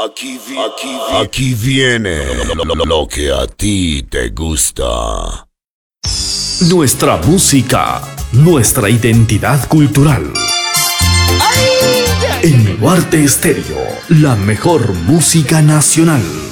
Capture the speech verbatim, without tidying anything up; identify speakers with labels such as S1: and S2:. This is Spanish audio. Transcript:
S1: Aquí, vi- aquí, vi- aquí viene lo, lo que a ti te gusta.
S2: Nuestra música, nuestra identidad cultural. En Nuarte Estéreo, la mejor música nacional.